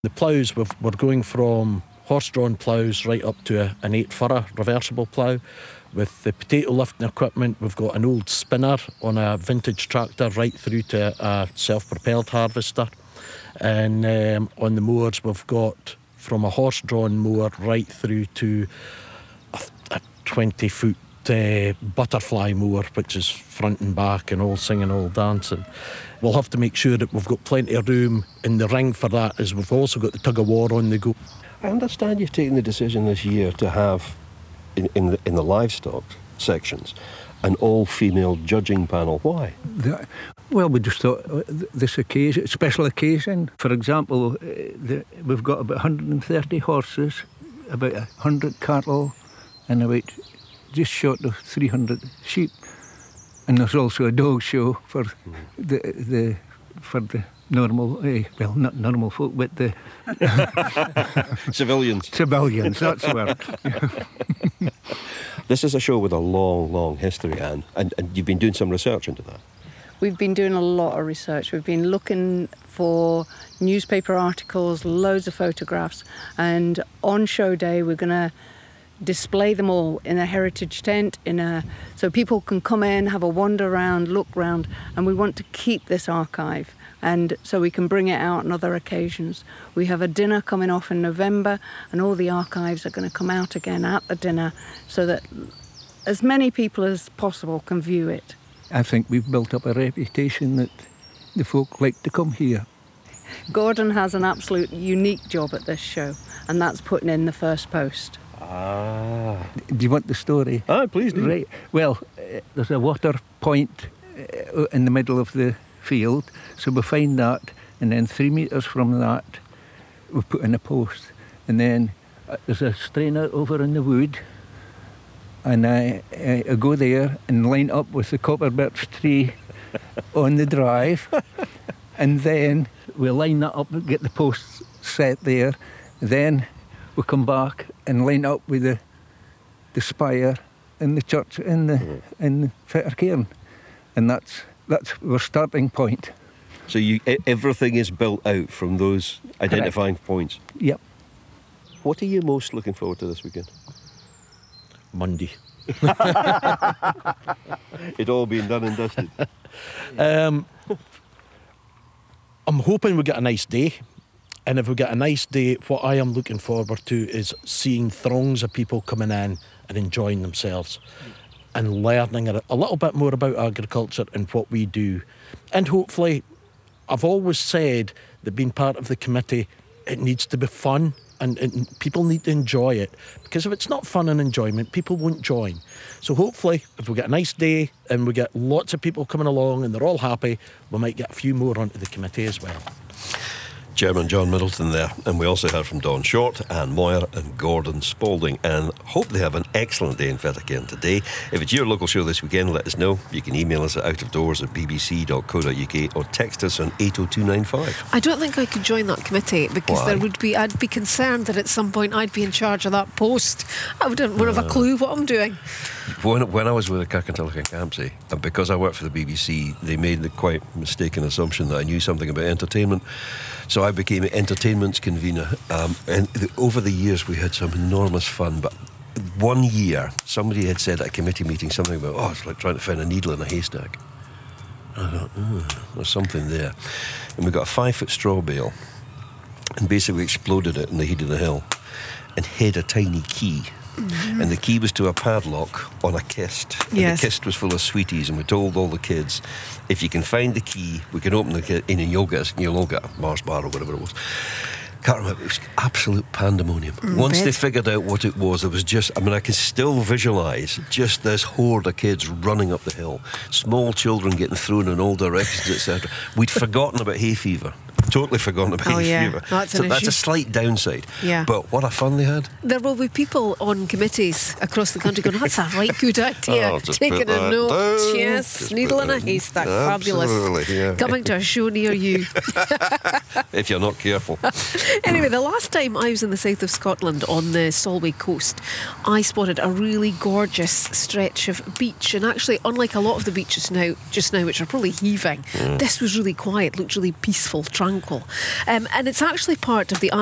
The ploughs, we're going from horse-drawn ploughs right up to an 8-furrow reversible plough. With the potato lifting equipment, we've got an old spinner on a vintage tractor right through to a self-propelled harvester. And on the mowers, we've got from a horse-drawn mower right through to a 20-foot butterfly mower, which is front and back and all singing, all dancing. We'll have to make sure that we've got plenty of room in the ring for that, as we've also got the tug of war on the go. I understand you've taken the decision this year to have, in the livestock sections, an all-female judging panel. Why? Well, we just thought this occasion, special occasion. For example, we've got about 130 horses, about 100 cattle, and about just short of 300 sheep. And there's also a dog show for the normal, well, not normal folk, but the civilians. Civilians, that's the word. This is a show with a long, long history, Anne, and you've been doing some research into that. We've been doing a lot of research. We've been looking for newspaper articles, loads of photographs, and on show day we're going to display them all in a heritage tent, so people can come in, have a wander around, look round, and we want to keep this archive, and so we can bring it out on other occasions. We have a dinner coming off in November, and all the archives are going to come out again at the dinner, so that as many people as possible can view it. I think we've built up a reputation that the folk like to come here. Gordon has an absolute unique job at this show, and that's putting in the first post. Ah. Do you want the story? Ah, please do. Right. Well, there's a water point in the middle of the field, so we find that, and then 3 metres from that we put in a post, and then there's a strainer over in the wood, and I go there and line up with the copper birch tree on the drive, and then we line that up and get the posts set there, then we come back and line up with the spire in the church in Fettercairn, and that's our starting point. So everything is built out from those identifying points? Yep. What are you most looking forward to this weekend? Monday. It all being done and dusted. I'm hoping we get a nice day. And if we get a nice day, what I am looking forward to is seeing throngs of people coming in and enjoying themselves and learning a little bit more about agriculture and what we do. And hopefully, I've always said that being part of the committee, it needs to be fun and people need to enjoy it. Because if it's not fun and enjoyment, people won't join. So hopefully, if we get a nice day and we get lots of people coming along and they're all happy, we might get a few more onto the committee as well. Chairman John Middleton there, and we also heard from Don Short, Anne Moyer and Gordon Spalding, and hope they have an excellent day in Fettercairn today. If it's your local show this weekend, let us know. You can email us at outofdoors@bbc.co.uk or text us on 80295. I don't think I could join that committee because I'd be concerned that at some point I'd be in charge of that post. I wouldn't have a clue what I'm doing. When I was with the Kirkintilloch and Campsie, and because I worked for the BBC, they made the quite mistaken assumption that I knew something about entertainment. So I became an entertainments convener, and over the years we had some enormous fun. But one year somebody had said at a committee meeting something about, it's like trying to find a needle in a haystack. I thought, there's something there. And we got a 5-foot straw bale and basically exploded it in the heat of the hill and hid a tiny key. Mm-hmm. And the key was to a padlock on a kist. And the kist was full of sweeties, and we told all the kids, if you can find the key, we can open the key and you'll get a Mars bar or whatever it was. Can't remember, it was absolute pandemonium. Once they figured out what it was, there was just, I can still visualise just this horde of kids running up the hill, small children getting thrown in all directions, etc. We'd forgotten about hay fever. Totally forgotten about hay fever. That's a slight downside. Yeah. But what a fun they had. There will be people on committees across the country going, that's a right good idea. Taking a note. Yes, needle in a haystack. Fabulous. Yeah. Coming to a show near you. If you're not careful. Anyway, the last time I was in the south of Scotland on the Solway coast, I spotted a really gorgeous stretch of beach, and actually, unlike a lot of the beaches just now, which are probably heaving, this was really quiet, looked really peaceful, tranquil. uncle. And it's actually part of the